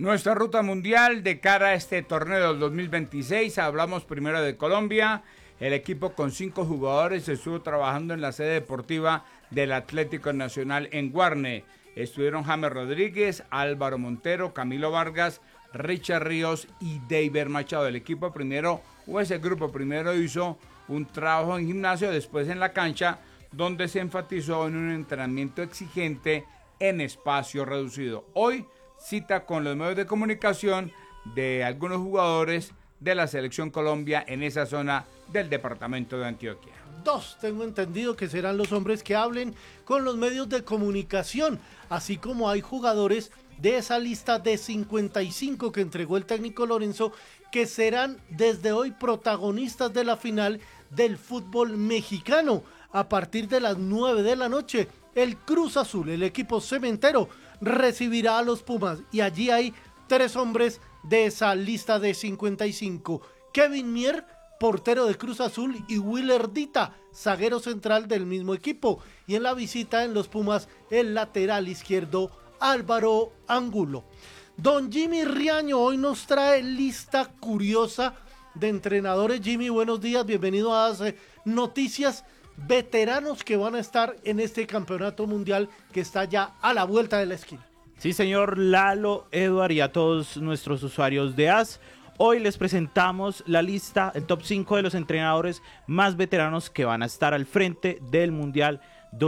Nuestra ruta mundial de cara a este torneo del 2026. Hablamos primero de Colombia. El equipo con 5 jugadores estuvo trabajando en la sede deportiva del Atlético Nacional en Guarne. Estuvieron James Rodríguez, Álvaro Montero, Camilo Vargas, Richard Ríos y David Machado. El equipo primero, o ese grupo primero, hizo un trabajo en gimnasio, después en la cancha, donde se enfatizó en un entrenamiento exigente en espacio reducido. Hoy cita con los medios de comunicación de algunos jugadores de la Selección Colombia en esa zona del departamento de Antioquia. 2, tengo entendido que serán los hombres que hablen con los medios de comunicación, así como hay jugadores de esa lista de 55 que entregó el técnico Lorenzo, que serán desde hoy protagonistas de la final del fútbol mexicano. A partir de las 9 de la noche, el Cruz Azul, el equipo cementero, recibirá a los Pumas, y allí hay 3 hombres de esa lista de 55. Kevin Mier, portero de Cruz Azul, y Willer Dita, zaguero central del mismo equipo. Y en la visita en los Pumas, el lateral izquierdo, Álvaro Angulo. Don Jimmy Riaño hoy nos trae lista curiosa de entrenadores. Jimmy, buenos días, bienvenido a Noticias. Veteranos que van a estar en este campeonato mundial que está ya a la vuelta de la esquina. Sí, señor Lalo, Eduard, y a todos nuestros usuarios de AS. Hoy les presentamos la lista, el top 5 de los entrenadores más veteranos que van a estar al frente del Mundial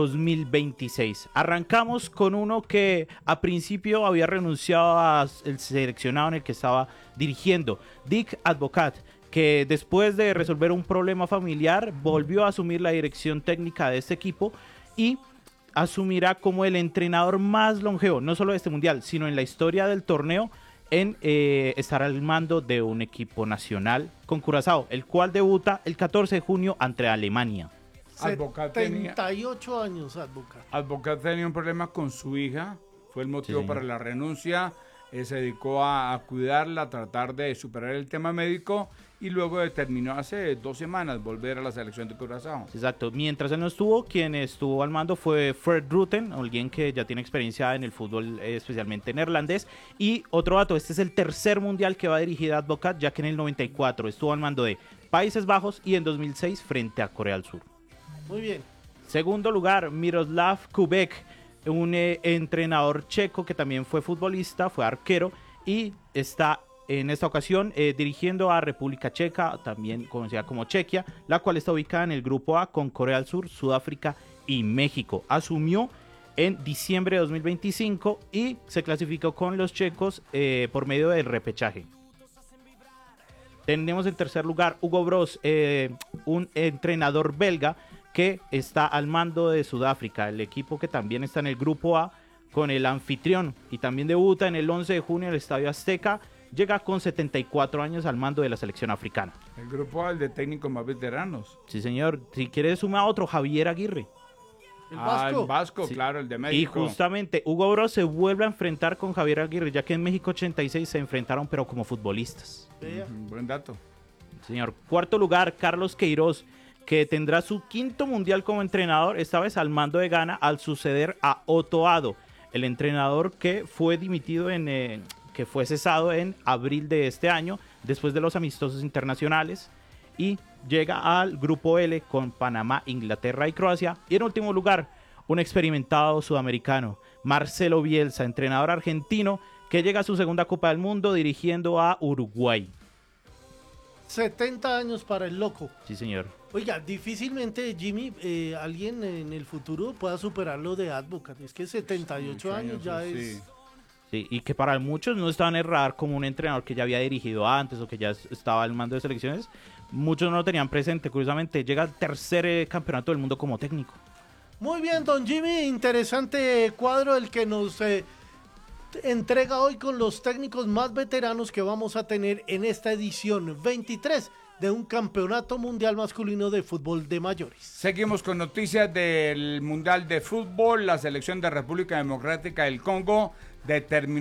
2026. Arrancamos con uno que a principio había renunciado al seleccionado en el que estaba dirigiendo, Dick Advocat, que después de resolver un problema familiar volvió a asumir la dirección técnica de este equipo y asumirá como el entrenador más longevo, no solo de este mundial, sino en la historia del torneo, en estar al mando de un equipo nacional con Curazao, el cual debuta el 14 de junio ante Alemania. 78 años, Advocat tenía un problema con su hija, fue el motivo para la renuncia. Se dedicó a cuidarla, a tratar de superar el tema médico, y luego determinó hace 2 semanas volver a la selección de Curazao. Exacto, mientras él no estuvo, quien estuvo al mando fue Fred Rutten, alguien que ya tiene experiencia en el fútbol, especialmente neerlandés. Y otro dato, este es el tercer mundial que va a dirigir Advocat, ya que en el 94 estuvo al mando de Países Bajos y en 2006 frente a Corea del Sur. Muy bien. Segundo lugar, Miroslav Kubek, un entrenador checo que también fue futbolista, fue arquero y está en esta ocasión dirigiendo a República Checa, también conocida como Chequia, la cual está ubicada en el grupo A con Corea del Sur, Sudáfrica y México. Asumió en diciembre de 2025 y se clasificó con los checos por medio del repechaje. Tenemos en tercer lugar Hugo Broos, un entrenador belga que está al mando de Sudáfrica, el equipo que también está en el grupo A con el anfitrión, y también debuta en el 11 de junio en el Estadio Azteca. Llega con 74 años al mando de la selección africana. El grupo A, el de técnicos más veteranos. Sí, señor. Si quiere suma otro, Javier Aguirre. El Vasco. El Vasco, sí. Claro, el de México. Y justamente Hugo Broos se vuelve a enfrentar con Javier Aguirre, ya que en México 86 se enfrentaron, pero como futbolistas. Buen dato. Señor. Cuarto lugar, Carlos Queiroz, que tendrá su 5º mundial como entrenador, esta vez al mando de Ghana, al suceder a Otto Addo, el entrenador que fue dimitido que fue cesado en abril de este año, después de los amistosos internacionales, y llega al grupo L con Panamá, Inglaterra y Croacia. Y en último lugar, un experimentado sudamericano, Marcelo Bielsa, entrenador argentino, que llega a su segunda Copa del Mundo dirigiendo a Uruguay. 70 años para el loco. Sí, señor. Oiga, difícilmente, Jimmy, alguien en el futuro pueda superar lo de Advocat. Es que 78 años ya es... Sí, y que para muchos no estaban en radar como un entrenador que ya había dirigido antes o que ya estaba al mando de selecciones. Muchos no lo tenían presente. Curiosamente, llega al tercer campeonato del mundo como técnico. Muy bien, don Jimmy. Interesante cuadro el que nos entrega hoy con los técnicos más veteranos que vamos a tener en esta edición 23 de un campeonato mundial masculino de fútbol de mayores. Seguimos con noticias del Mundial de Fútbol. La selección de República Democrática del Congo determinó